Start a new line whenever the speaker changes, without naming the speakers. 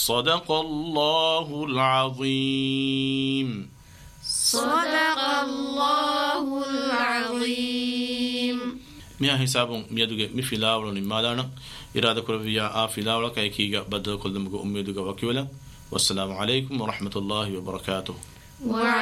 صدق الله العظيم.
صدق الله العظيم.
ميا حسابون ميدوغي مفيلاولو نمادانا إرادة كرفيا آفيلاولا كايكيغا بدل كل دمغو أميدوغا وكيولا. والسلام عليكم ورحمة الله وبركاته.